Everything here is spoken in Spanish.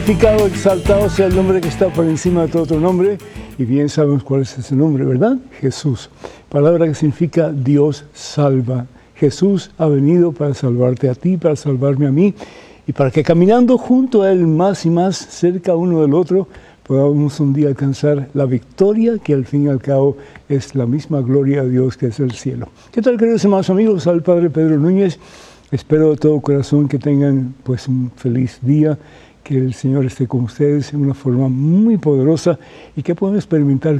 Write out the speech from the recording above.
Glorificado, exaltado sea el nombre que está por encima de todo otro nombre, y bien sabemos cuál es ese nombre, ¿verdad? Jesús, palabra que significa Dios salva. Jesús ha venido para salvarte a ti, para salvarme a mí, y para que caminando junto a Él más y más cerca uno del otro, podamos un día alcanzar la victoria, que al fin y al cabo es la misma gloria de Dios que es el cielo. ¿Qué tal, queridos hermanos amigos? Al Padre Pedro Núñez. Espero de todo corazón que tengan pues un feliz día, que el Señor esté con ustedes en una forma muy poderosa y que puedan experimentar